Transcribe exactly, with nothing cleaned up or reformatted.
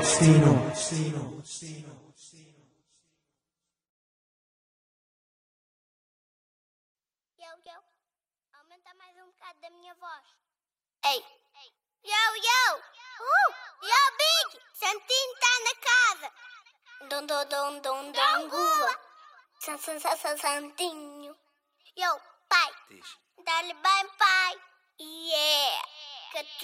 destino, destino, destino. Eu, eu, aumenta mais um bocado da minha voz. Ei, eu, eu, uh, eu, Big, Santinho tá na casa. Dom, dom, dom, dom, dom, gula. San, san, san, san, Santinho. Eu, pai, dá-lhe bem, pai. Yeah.